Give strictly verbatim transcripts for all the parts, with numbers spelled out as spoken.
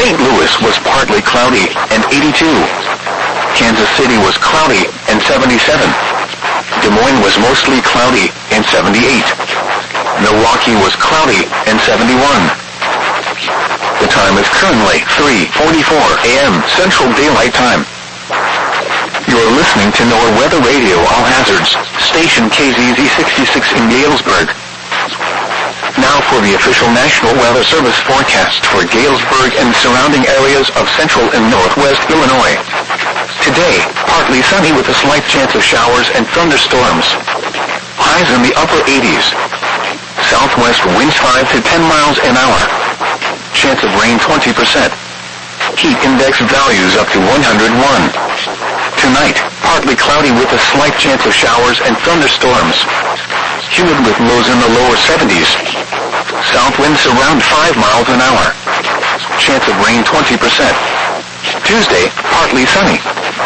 Saint Louis was partly cloudy and eighty-two. Kansas City was cloudy and seventy-seven. Des Moines was mostly cloudy and seventy-eight. Milwaukee was cloudy and seventy-one. The time is currently three forty-four a m Central Daylight Time. You're listening to NOAA Weather Radio All Hazards, station K Z Z sixty-six in Galesburg. Now for the official National Weather Service forecast for Galesburg and surrounding areas of central and northwest Illinois. Today, partly sunny with a slight chance of showers and thunderstorms. Highs in the upper eighties. Southwest winds five to ten miles an hour. Chance of rain twenty percent. Heat index values up to one hundred one. Tonight, partly cloudy with a slight chance of showers and thunderstorms. Humid with lows in the lower seventies. South winds around five miles an hour. Chance of rain twenty percent. Tuesday, partly sunny.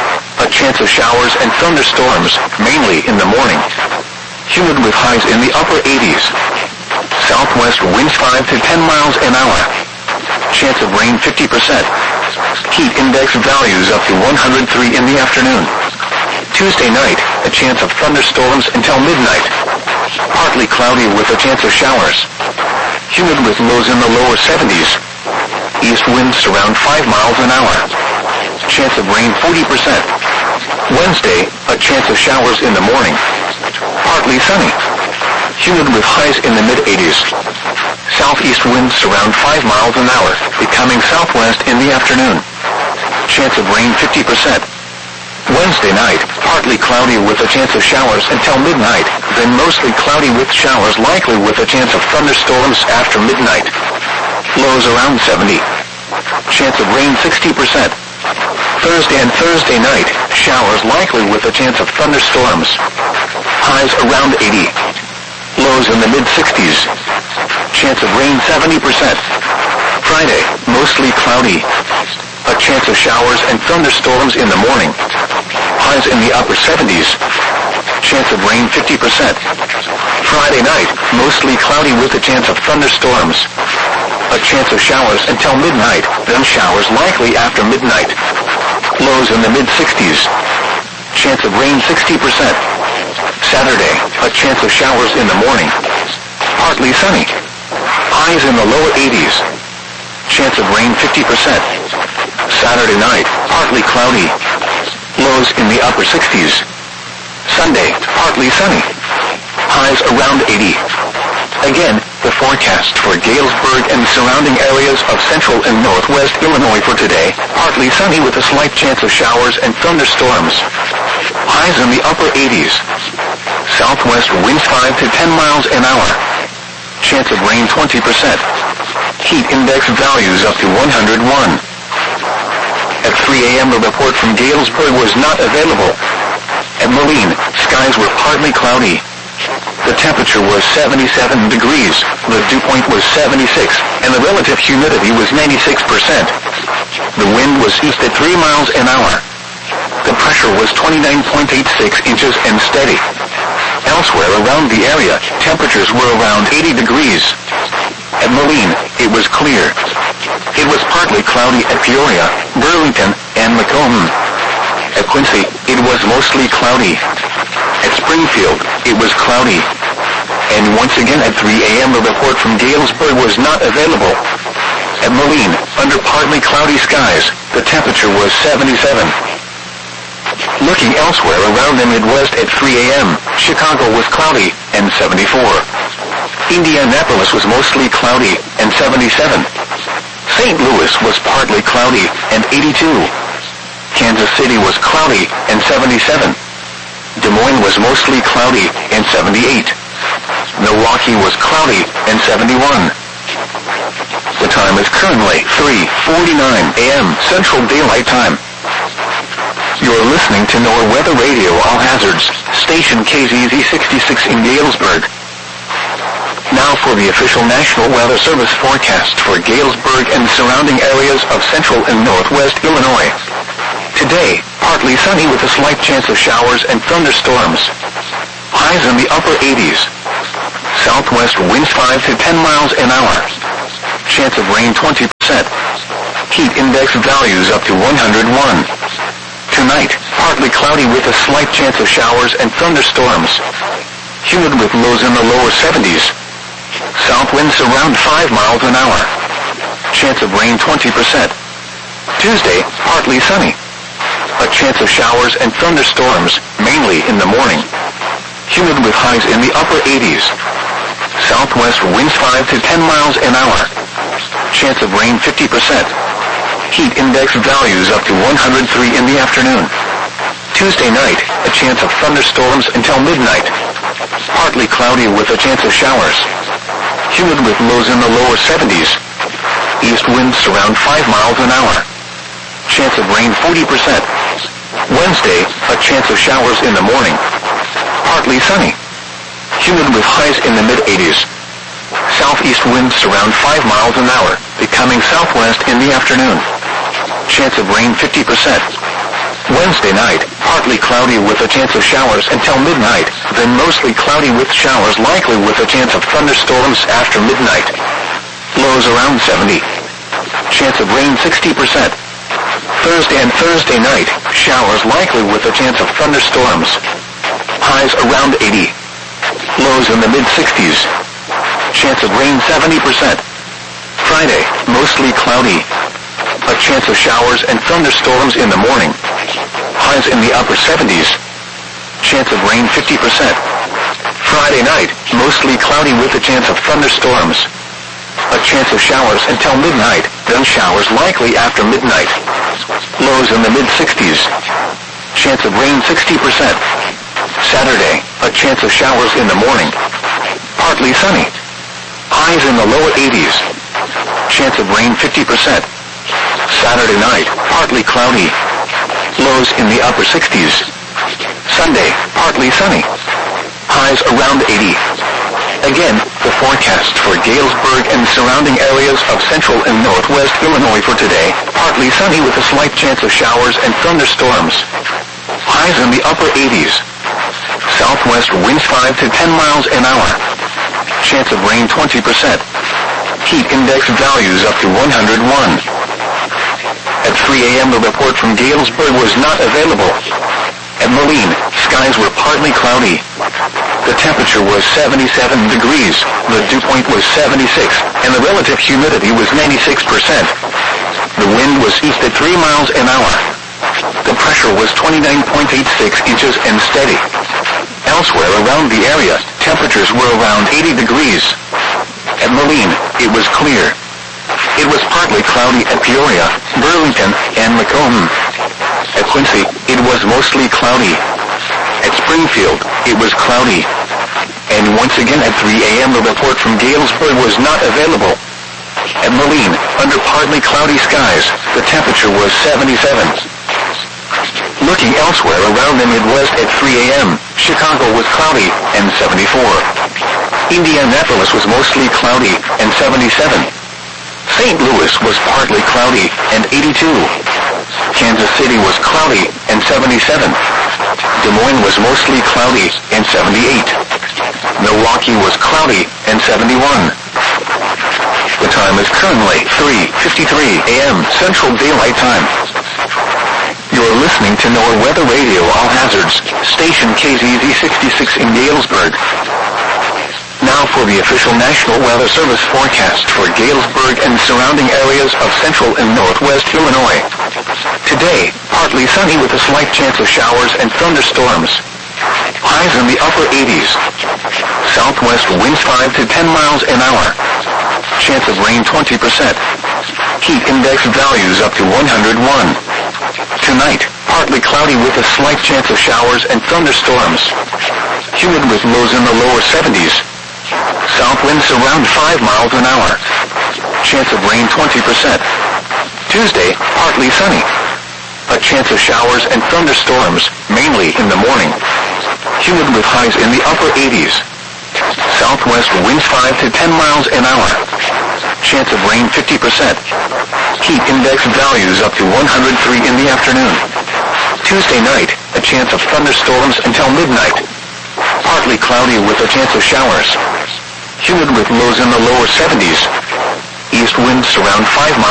A chance of showers and thunderstorms, mainly in the morning. Humid with highs in the upper eighties. Southwest winds five to ten miles an hour. Chance of rain fifty percent. Heat index values up to one hundred three in the afternoon. Tuesday night, a chance of thunderstorms until midnight. Partly cloudy with a chance of showers. Humid with lows in the lower seventies. East winds around five miles an hour. Chance of rain forty percent. Wednesday, a chance of showers in the morning. Partly sunny. Humid with highs in the mid-eighties. Southeast winds around five miles an hour, becoming southwest in the afternoon. Chance of rain fifty percent. Wednesday night, partly cloudy with a chance of showers until midnight, then mostly cloudy with showers likely with a chance of thunderstorms after midnight. Lows around seventy. Chance of rain sixty percent. Thursday and Thursday night, showers likely with a chance of thunderstorms. Highs around eighty. Lows in the mid-sixties. Chance of rain seventy percent. Friday, mostly cloudy. A chance of showers and thunderstorms in the morning. Highs in the upper seventies. Chance of rain fifty percent. Friday night, mostly cloudy with a chance of thunderstorms. A chance of showers until midnight, then showers likely after midnight. Lows in the mid-sixties. Chance of rain sixty percent. Saturday, a chance of showers in the morning. Partly sunny. Highs in the lower eighties. Chance of rain fifty percent. Saturday night, partly cloudy. Lows in the upper sixties. Sunday, partly sunny. Highs around eighty. Again, the forecast for Galesburg and surrounding areas of central and northwest Illinois for today, partly sunny with a slight chance of showers and thunderstorms. Highs in the upper eighties. Southwest winds five to ten miles an hour. Chance of rain twenty percent. Heat index values up to one hundred one. At three a m the report from Galesburg was not available. At Moline, skies were partly cloudy. The temperature was seventy-seven degrees, the dew point was seventy-six, and the relative humidity was ninety-six percent. The wind was east at three miles an hour. The pressure was twenty-nine point eight six inches and steady. Elsewhere around the area, temperatures were around eighty degrees. At Moline, it was clear. It was partly cloudy at Peoria, Burlington, and Macomb. At Quincy, it was mostly cloudy. At Springfield, it was cloudy. And once again at three a m the report from Galesburg was not available. At Moline, under partly cloudy skies, the temperature was seventy-seven. Looking elsewhere around the Midwest at three a m, Chicago was cloudy and seventy-four. Indianapolis was mostly cloudy and seventy-seven. Saint Louis was partly cloudy and eighty-two. Kansas City was cloudy and seventy-seven. Des Moines was mostly cloudy and seventy-eight. Milwaukee was cloudy and seventy-one. The time is currently three forty-nine a m Central Daylight Time. You're listening to NOAA Weather Radio All Hazards, station K Z Z sixty-six in Galesburg. Now for the official National Weather Service forecast for Galesburg and surrounding areas of central and northwest Illinois. Today, partly sunny with a slight chance of showers and thunderstorms. Highs in the upper eighties. Southwest winds five to ten miles an hour. Chance of rain twenty percent. Heat index values up to one hundred one. Tonight, partly cloudy with a slight chance of showers and thunderstorms. Humid with lows in the lower seventies. South winds around five miles an hour. Chance of rain twenty percent. Tuesday, partly sunny. A chance of showers and thunderstorms, mainly in the morning. Humid with highs in the upper eighties. Southwest winds five to ten miles an hour. Chance of rain fifty percent. Heat index values up to one hundred three in the afternoon. Tuesday night, a chance of thunderstorms until midnight. Partly cloudy with a chance of showers. Humid with lows in the lower seventies. East winds around five miles an hour. Chance of rain forty percent. Wednesday, a chance of showers in the morning. Partly sunny. Humid with highs in the mid-eighties. Southeast winds around five miles an hour, becoming southwest in the afternoon. Chance of rain fifty percent. Wednesday night, partly cloudy with a chance of showers until midnight, then mostly cloudy with showers likely with a chance of thunderstorms after midnight. Lows around seventy. Chance of rain sixty percent. Thursday and Thursday night, showers likely with a chance of thunderstorms. Highs around eighty. Lows in the mid-sixties. Chance of rain seventy percent. Friday, mostly cloudy. A chance of showers and thunderstorms in the morning. Highs in the upper seventies. Chance of rain fifty percent. Friday night, mostly cloudy with a chance of thunderstorms. A chance of showers until midnight, then showers likely after midnight. Lows in the mid-sixties. Chance of rain sixty percent. Saturday, a chance of showers in the morning. Partly sunny. Highs in the lower eighties. Chance of rain fifty percent. Saturday night, partly cloudy. Lows in the upper sixties. Sunday, partly sunny. Highs around eighty. Again, the forecast for Galesburg and surrounding areas of central and northwest Illinois for today, partly sunny with a slight chance of showers and thunderstorms. Highs in the upper eighties. Southwest winds five to ten miles an hour. Chance of rain twenty percent. Heat index values up to one hundred one. At three a.m. the report from Galesburg was not available. At Moline, skies were partly cloudy. The temperature was seventy-seven degrees, the dew point was seventy-six, and the relative humidity was ninety-six percent. The wind was east at three miles an hour. The pressure was twenty-nine point eight six inches and steady. Elsewhere around the area, temperatures were around eighty degrees. At Moline, it was clear. It was partly cloudy at Peoria, Burlington, and Macomb. At Quincy, it was mostly cloudy. At Springfield, it was cloudy. And once again at three a.m. the report from Galesburg was not available. At Moline, under partly cloudy skies, the temperature was seventy-seven. Looking elsewhere around the Midwest at three a.m., Chicago was cloudy and seventy-four. Indianapolis was mostly cloudy and seventy-seven. Saint Louis was partly cloudy and eighty-two. Kansas City was cloudy and seventy-seven. Des Moines was mostly cloudy and seventy-eight. Milwaukee was cloudy and seventy-one. The time is currently three fifty-three a.m. Central Daylight Time. You're listening to NOAA Weather Radio All Hazards, station K Z Z sixty-six in Galesburg. Now for the official National Weather Service forecast for Galesburg and surrounding areas of central and northwest Illinois. Today, partly sunny with a slight chance of showers and thunderstorms. Highs in the upper eighties. Southwest winds five to ten miles an hour. Chance of rain twenty percent. Heat index values up to one hundred one. Tonight, partly cloudy with a slight chance of showers and thunderstorms. Humid with lows in the lower seventies. South winds around five miles an hour. Chance of rain twenty percent. Tuesday, partly sunny. A chance of showers and thunderstorms, mainly in the morning. Humid with highs in the upper eighties. Southwest winds five to ten miles an hour. Chance of rain fifty percent. Heat index values up to one hundred three in the afternoon. Tuesday night, a chance of thunderstorms until midnight. Partly cloudy with a chance of showers. Humid with lows in the lower seventies. East winds around five miles.